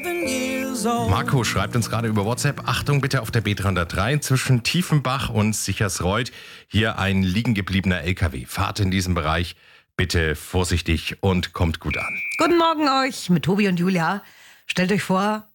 Marco schreibt uns gerade über WhatsApp: Achtung bitte auf der B303 zwischen Tiefenbach und Sichersreuth. Hier ein liegen gebliebener LKW. Fahrt in diesem Bereich bitte vorsichtig und kommt gut an. Guten Morgen euch mit Tobi und Julia. Stellt euch vor,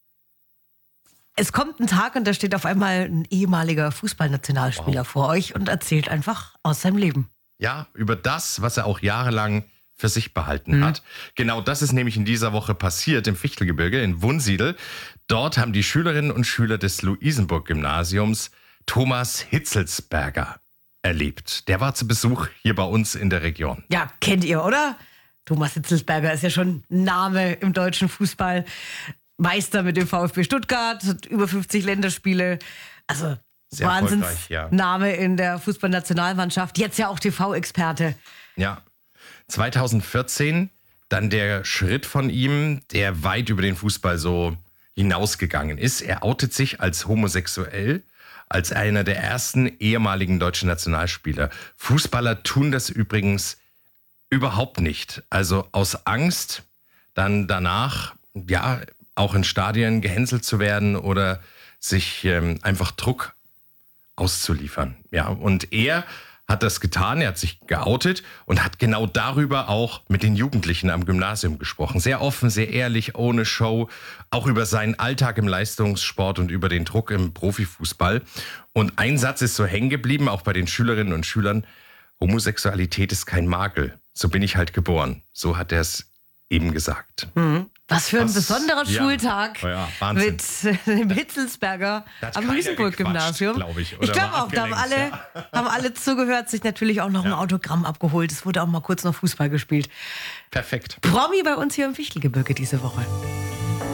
es kommt ein Tag und da steht auf einmal ein ehemaliger Fußballnationalspieler vor euch und erzählt einfach aus seinem Leben. Ja, über das, was er auch jahrelang für sich behalten hat. Genau das ist nämlich in dieser Woche passiert im Fichtelgebirge in Wunsiedel. Dort haben die Schülerinnen und Schüler des Luisenburg-Gymnasiums Thomas Hitzelsberger erlebt. Der war zu Besuch hier bei uns in der Region. Ja, kennt ihr, oder? Thomas Hitzelsberger ist ja schon ein Name im deutschen Fußball. Meister mit dem VfB Stuttgart, hat über 50 Länderspiele. Also sehr Wahnsinns ja. Name in der Fußballnationalmannschaft. Jetzt ja auch TV-Experte. Ja, 2014 dann der Schritt von ihm, der weit über den Fußball so hinausgegangen ist. Er outet sich als homosexuell, als einer der ersten ehemaligen deutschen Nationalspieler. Fußballer tun das übrigens überhaupt nicht. Also aus Angst, dann danach, ja, auch in Stadien gehänselt zu werden oder sich einfach Druck auszuliefern. Ja, und er hat das getan, er hat sich geoutet und hat genau darüber auch mit den Jugendlichen am Gymnasium gesprochen. Sehr offen, sehr ehrlich, ohne Show, auch über seinen Alltag im Leistungssport und über den Druck im Profifußball. Und ein Satz ist so hängen geblieben, auch bei den Schülerinnen und Schülern: Homosexualität ist kein Makel, so bin ich halt geboren. So hat er es eben gesagt. Was für ein besonderer Schultag mit dem Hitzelsberger am Luisenburg-Gymnasium. Ich glaube auch, da haben alle zugehört, sich natürlich auch noch ein Autogramm abgeholt. Es wurde auch mal kurz noch Fußball gespielt. Perfekt. Promi bei uns hier im Fichtelgebirge diese Woche.